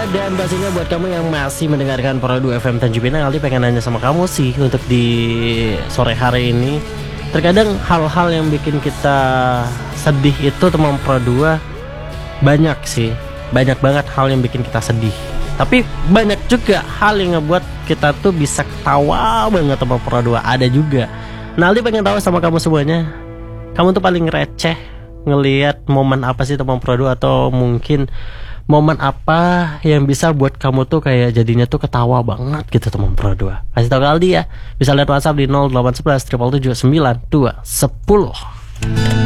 Dan pastinya buat kamu yang masih mendengarkan Pro 2 FM Tanjung Pinang, Aldi pengen nanya sama kamu sih untuk di sore hari ini. Terkadang hal-hal yang bikin kita sedih itu teman Pro 2 banyak sih. Banyak banget hal yang bikin kita sedih. Tapi banyak juga hal yang ngebuat kita tuh bisa ketawa banget teman Pro 2. Ada juga. Nah, Aldi pengen tahu sama kamu semuanya, kamu tuh paling receh ngelihat momen apa sih teman Pro 2, atau mungkin momen apa yang bisa buat kamu tuh kayak jadinya tuh ketawa banget gitu teman Pro 2. Kasih tau ke Aldi ya. Bisa lihat WhatsApp di 0811 777 9210.